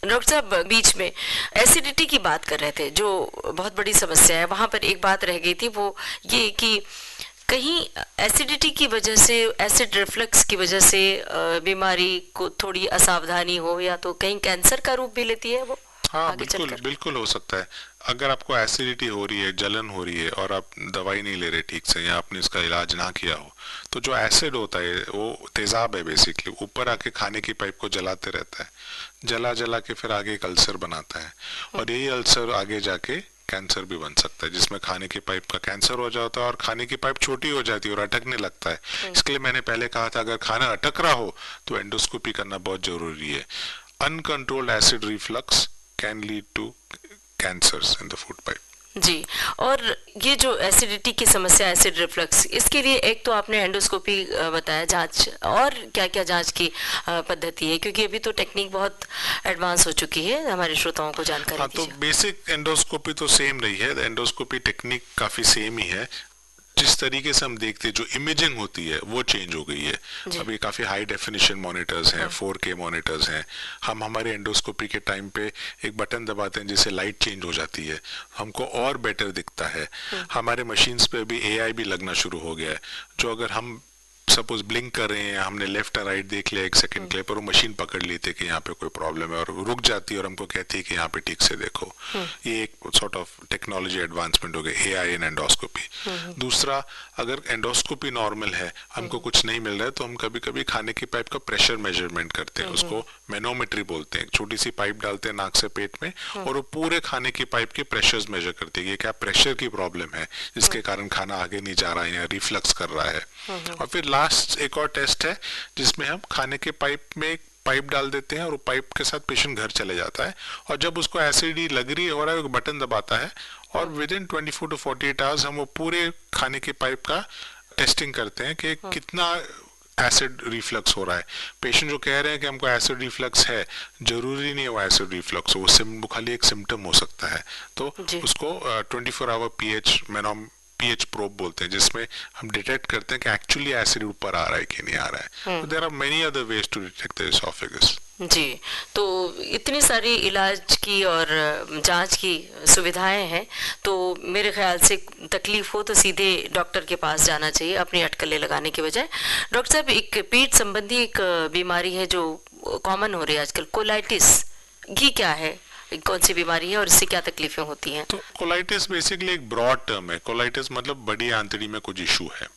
Doctor साहब बीच में acidity की बात कर रहे थे, जो बहुत बड़ी समस्या है। वहां पर एक बात रह गई थी, वो ये कि कहीं एसिडिटी की वजह से, एसिड रिफ्लक्स की वजह से बीमारी को थोड़ी असावधानी हो, या तो कहीं कैंसर का रूप भी लेती है वो हाँ आगे बिल्कुल चलकर। बिल्कुल हो सकता है। अगर आपको एसिडिटी हो रही है, जलन हो रही है और आप दवाई नहीं ले रहे ठीक से या आपने इसका इलाज ना किया हो, तो जो एसिड होता है वो तेजाब है, बेसिकली ऊपर आके खाने की पाइप को जलाते रहता है, जला जला के फिर आगे एक अल्सर बनाता है, और यही अल्सर आगे जाके कैंसर भी बन सकता है, जिसमें खाने की पाइप का कैंसर हो जाता है और खाने की पाइप छोटी हो जाती है और अटकने लगता है। इसके लिए मैंने पहले कहा था, अगर खाना अटक रहा हो तो एंडोस्कोपी करना बहुत जरूरी है। Uncontrolled acid reflux can lead to cancers in the food pipe। जी। और ये जो एसिडिटी की समस्या, एसिड रिफ्लक्स, इसके लिए एक तो आपने एंडोस्कोपी बताया, जांच, और क्या क्या जांच की पद्धति है, क्योंकि अभी तो टेक्निक बहुत एडवांस हो चुकी है, हमारे श्रोताओं को जानकारी हाँ, तो दीजिए। बेसिक एंडोस्कोपी तो सेम रही है, एंडोस्कोपी टेक्निक काफी सेम ही है। जिस तरीके से हम देखते हैं, जो इमेजिंग होती है वो चेंज हो गई है। अभी काफी हाई डेफिनेशन मॉनिटर्स हैं, 4K मॉनिटर्स हैं। हम हमारे एंडोस्कोपी के टाइम पे एक बटन दबाते हैं जिससे लाइट चेंज हो जाती है, हमको और बेटर दिखता है। हमारे मशीन्स पे भी एआई भी लगना शुरू हो गया है, जो अगर हम सपोज ब्लिंक कर रहे हैं, हमने लेफ्ट और राइट देख लिया एक सेकंड के लिए, पर वो मशीन पकड़ लेती है कि यहाँ पे कोई प्रॉब्लम है और रुक जाती है और हमको कहती है कि यहाँ पे ठीक से देखो। ये एक सॉर्ट ऑफ टेक्नोलॉजी एडवांसमेंट हो गई, एआई इन एंडोस्कोपी। दूसरा, अगर एंडोस्कोपी नॉर्मल है, हमको कुछ नहीं मिल रहा है, तो हम कभी कभी खाने की पाइप का प्रेशर मेजरमेंट करते हैं, उसको मैनोमेट्री बोलते हैं। छोटी सी पाइप डालते हैं नाक से पेट में और वो पूरे खाने की पाइप के प्रेशर्स मेजर करती है, क्या प्रेशर की प्रॉब्लम है जिसके कारण खाना आगे नहीं जा रहा है या रिफ्लक्स कर रहा है। और फिर लास्ट एक और टेस्ट है जिसमें हम खाने के पाइप में एक पाइप डाल देते हैं और वो पाइप के साथ पेशेंट घर चले जाता है, और जब उसको एसिडी लग रही हो रहा है, बटन दबाता है और विद इन 24 to 48 आवर्स हम वो पूरे खाने के पाइप का टेस्टिंग करते हैं कि कितना एसिड रिफ्लक्स हो रहा है। पेशेंट जो कह रहे हैं कि हमको एसिड रिफ्लक्स है, जरूरी नहीं है वो एसिड रिफ्लक्स हो, वो खाली एक सिम्टम हो सकता है। तो उसको 24 आवर पीएच पीएच प्रोब बोलते हैं, जिसमें हम डिटेक्ट करते हैं कि एक्चुअली एसिड ऊपर आ रहा है कि नहीं आ रहा है। There are many other ways to detect the oesophagus. जी। तो इतनी सारी इलाज की और जांच की सुविधाएं हैं, तो मेरे ख्याल से तकलीफ हो तो सीधे डॉक्टर के पास जाना चाहिए, अपनी अटकलें लगाने के बजाय। डॉक्टर साहब, एक पेट संबंधी एक बीमारी है जो कॉमन हो रही है आजकल, कोलाइटिस, ये क्या है, कौन सी बीमारी है और इससे क्या तकलीफें होती हैं? तो कोलाइटिस बेसिकली एक ब्रॉड टर्म है। कोलाइटिस मतलब बड़ी आंतड़ी में कुछ इशू है।